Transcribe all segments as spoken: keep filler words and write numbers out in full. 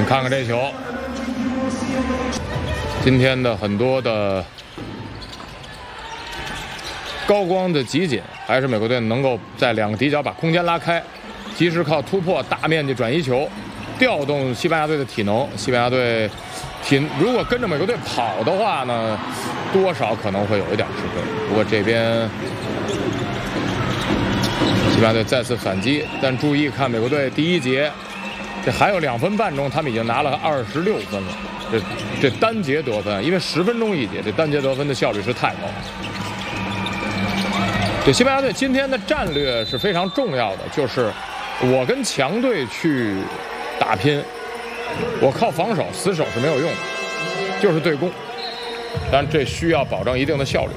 看看这球，今天的很多的高光的集锦，还是美国队能够在两个底角把空间拉开，及时靠突破大面积转移球，调动西班牙队的体能。西班牙队体如果跟着美国队跑的话呢，多少可能会有一点吃亏。不过这边西班牙队再次反击，但注意看美国队第一节。 这还有两分半钟，他们已经拿了二十六分了。这这单节得分，因为十分钟一节，这单节得分的效率是太高了。这西班牙队今天的战略是非常重要的，就是我跟强队去打拼，我靠防守死守是没有用的，就是对攻。但这需要保证一定的效率。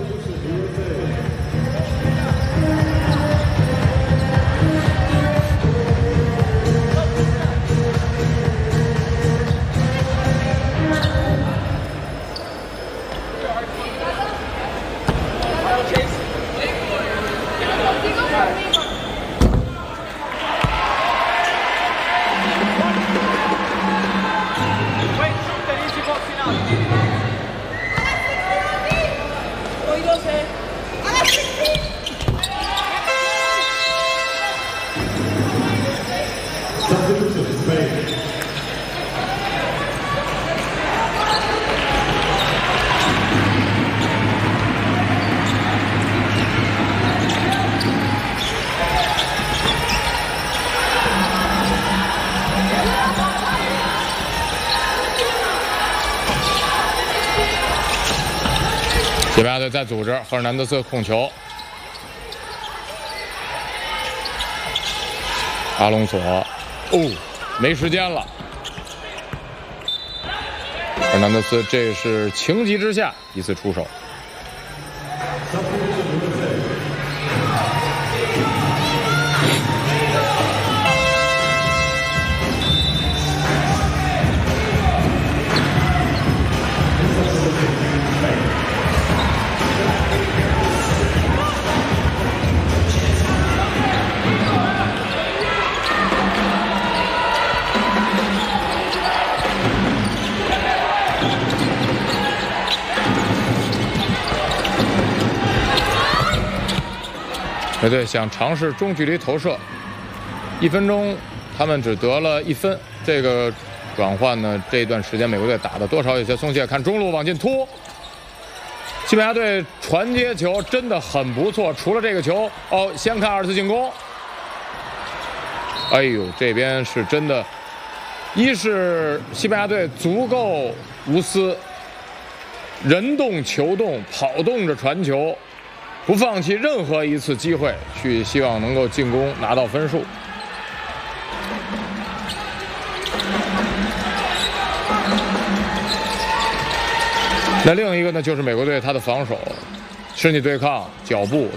西班牙队在组织，赫尔南德斯控球，阿隆索，哦，没时间了。赫尔南德斯这是情急之下一次出手。美队想尝试中距离投射，一分钟他们只得了一分。这个转换呢，这段时间美国队打的多少有些松懈。看中路往进突，西班牙队传接球真的很不错。除了这个球，哦，先看二次进攻。哎呦，这边是真的，一是西班牙队足够无私，人动球动，跑动着传球。 不放弃任何一次机会，去希望能够进攻拿到分数。那另一个呢，就是美国队他的防守，身体对抗、脚步